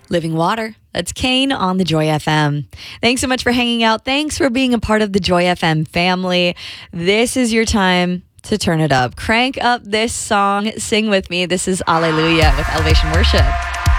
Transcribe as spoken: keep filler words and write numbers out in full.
Living Water. That's Kane on the Joy F M. Thanks so much for hanging out. Thanks for being a part of the Joy F M family. This is your time to turn it up. Crank up this song. Sing with me. This is Alleluia with Elevation Worship.